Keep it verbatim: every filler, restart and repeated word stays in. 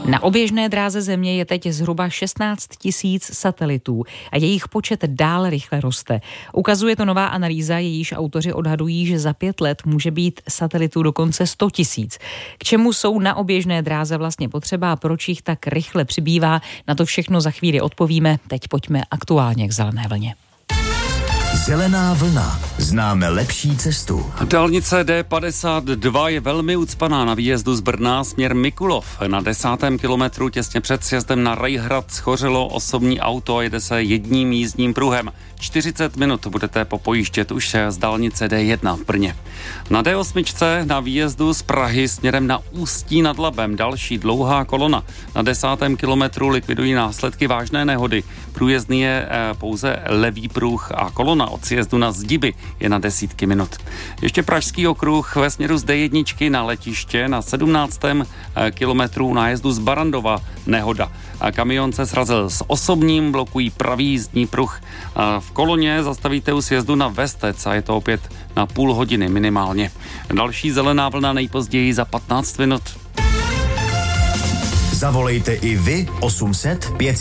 Na oběžné dráze Země je teď zhruba šestnáct tisíc satelitů a jejich počet dál rychle roste. Ukazuje to nová analýza, jejíž autoři odhadují, že za pět let může být satelitů dokonce sto tisíc. K čemu jsou na oběžné dráze vlastně potřeba a proč jich tak rychle přibývá, na to všechno za chvíli odpovíme. Teď pojďme aktuálně k zelené vlně. Zelená vlna. Známe lepší cestu. Dálnice D padesát dva je velmi ucpaná na výjezdu z Brna směr Mikulov. Na desátém kilometru těsně před sjezdem na Rajhrad schořelo osobní auto a jede se jedním jízdním pruhem. čtyřicet minut budete popojíždět už z dálnice D jedna v Brně. Na D osm na výjezdu z Prahy směrem na Ústí nad Labem další dlouhá kolona. Na desátém kilometru likvidují následky vážné nehody. Průjezdný je pouze levý pruh a kolona od sjezdu na Zdiby je na desítky minut. Ještě Pražský okruh ve směru z D jedna na letiště na sedmnáctém kilometru nájezdu z Barandova nehoda. Kamion se srazil s osobním, blokují pravý jízdní pruh. V koloně zastavíte u sjezdu na Vestec a je to opět na půl hodiny minimálně. Další zelená vlna nejpozději za patnáct minut. Zavolejte i vy osm set pět